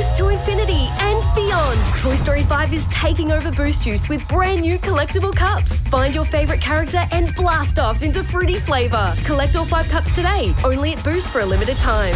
Boost to infinity and beyond. Toy Story 5 is taking over Boost Juice with brand new collectible cups. Find your favourite character and blast off into fruity flavour. Collect all 5 cups today, only at Boost for a limited time.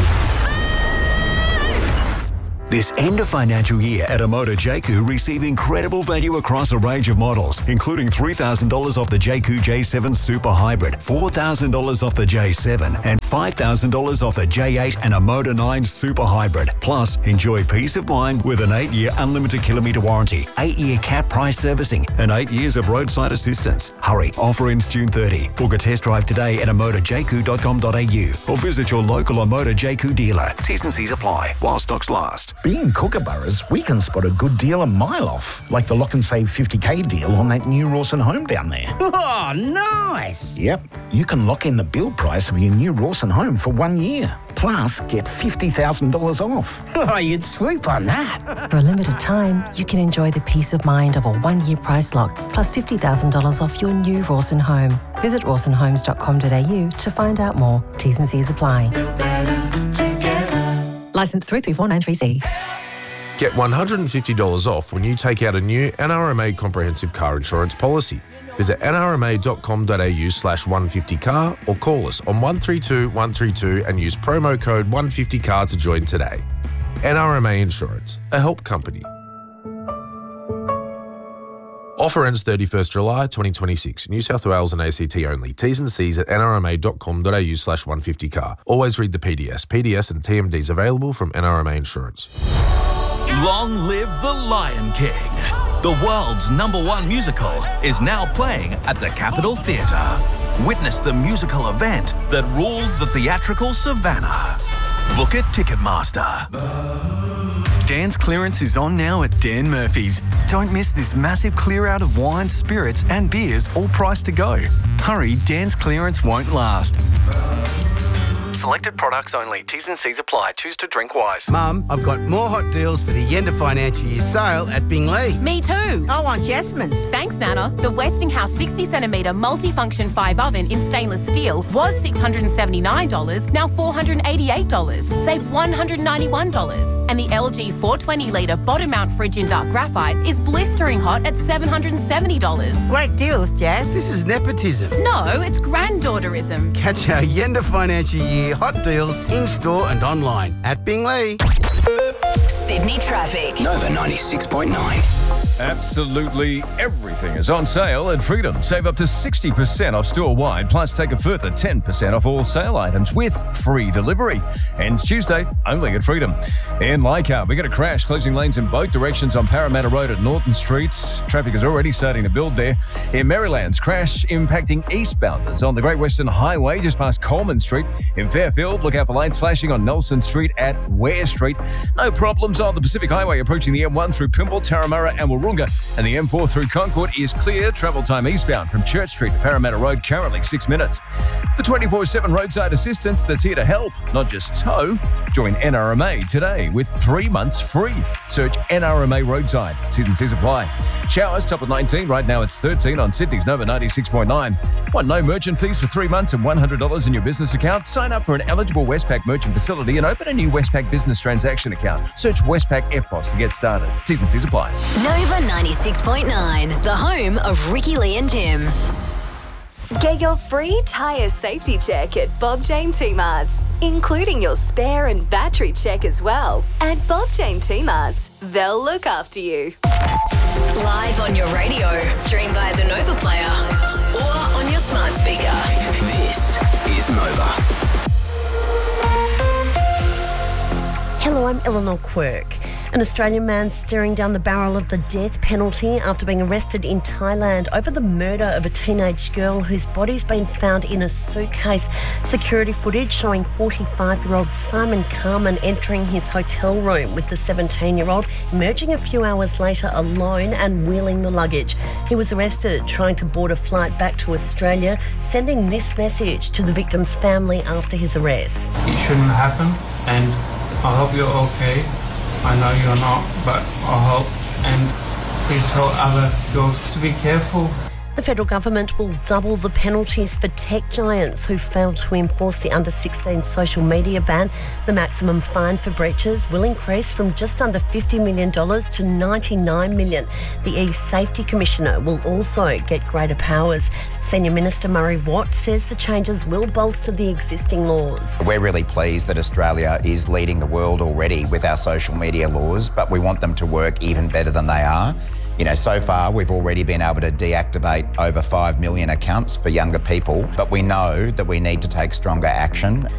This end of financial year at Omoda Jayco, receive incredible value across a range of models, including $3,000 off the Jayco J7 Super Hybrid, $4,000 off the J7, and $5,000 off the J8 and Omoda 9 Super Hybrid. Plus, enjoy peace of mind with an 8-year unlimited kilometre warranty, 8-year cap price servicing, and 8 years of roadside assistance. Hurry, offer ends June 30. Book a test drive today at omodajayco.com.au or visit your local Omoda Jayco dealer. T's and C's apply while stocks last. Being Kookaburras, we can spot a good deal a mile off, like the lock and save 50k deal on that new Rawson home down there. Oh, nice! Yep, you can lock in the build price of your new Rawson home for 1 year. Plus, get $50,000 off. Oh, you'd swoop on that. For a limited time, you can enjoy the peace of mind of a 1-year price lock, plus $50,000 off your new Rawson home. Visit rawsonhomes.com.au to find out more. T's and C's apply. Licence 334993C. Get $150 off when you take out a new NRMA comprehensive car insurance policy. Visit nrma.com.au/150car or call us on 132 132 and use promo code 150car to join today. NRMA Insurance, a help company. Offer ends 31st July 2026. New South Wales and ACT only. T's and C's at nrma.com.au/150car. Always read the PDS. PDS and TMDs available from NRMA Insurance. Long live the Lion King. The world's #1 musical is now playing at the Capitol Theatre. Witness the musical event that rules the theatrical savannah. Book at Ticketmaster. Dan's clearance is on now at Dan Murphy's. Don't miss this massive clear out of wine, spirits and beers, all priced to go. Hurry, Dan's clearance won't last. Selected products only. T's and C's apply. Choose to drink wise. Mum, I've got more hot deals for the end of financial year sale at Bingley. Me too. I want Jasmine's. Thanks, Nana. The Westinghouse 60cm multifunction 5 oven in stainless steel was $679, now $488. Save $191. And the LG 420-litre bottom mount fridge in dark graphite is blistering hot at $770. Great deals, Jazz. This is nepotism. No, it's granddaughterism. Catch our end of financial year hot deals in-store and online at Bingley. Sydney traffic. Nova 96.9. Absolutely everything is on sale at Freedom. Save up to 60% off store-wide, plus take a further 10% off all sale items with free delivery. Ends Tuesday, only at Freedom. In Leichhardt, we got a crash, closing lanes in both directions on Parramatta Road at Norton Street. Traffic is already starting to build there. In Maryland's crash impacting eastbounders on the Great Western Highway just past Coleman Street. In Fairfield, look out for lights flashing on Nelson Street at Ware Street. No problems on the Pacific Highway approaching the M1 through Pymble, Turramurra and Wahroonga. And the M4 through Concord is clear. Travel time eastbound from Church Street to Parramatta Road, currently 6 minutes. For 24/7 roadside assistance that's here to help, not just tow, join NRMA today with 3 months free. Search NRMA Roadside. T's and C's apply. Showers top of 19. Right now it's 13 on Sydney's Nova 96.9. Want no merchant fees for 3 months and $100 in your business account? Sign up for an eligible Westpac merchant facility and open a new Westpac business transaction account. Search Westpac FPOS to get started. T's and C's apply. Nova 96.9, the home of Ricky Lee and Tim. Get your free tyre safety check at Bob Jane T-Marts, including your spare and battery check as well. At Bob Jane T-Marts, they'll look after you. Live on your radio, stream via the Nova player, or on your smart speaker. This is Nova. Hello, I'm Eleanor Quirk. An Australian man staring down the barrel of the death penalty after being arrested in Thailand over the murder of a teenage girl whose body's been found in a suitcase. Security footage showing 45-year-old Simon Carman entering his hotel room with the 17-year-old emerging a few hours later alone and wheeling the luggage. He was arrested trying to board a flight back to Australia, sending this message to the victim's family after his arrest. It shouldn't happen, and I hope you're okay. I know you're not, but I hope, and please tell other girls to be careful. The federal government will double the penalties for tech giants who failed to enforce the under-16 social media ban. The maximum fine for breaches will increase from just under $50 million to $99 million. The E-Safety Commissioner will also get greater powers. Senior Minister Murray Watt says the changes will bolster the existing laws. We're really pleased that Australia is leading the world already with our social media laws, but we want them to work even better than they are. You know, so far we've already been able to deactivate over 5 million accounts for younger people, but we know that we need to take stronger action.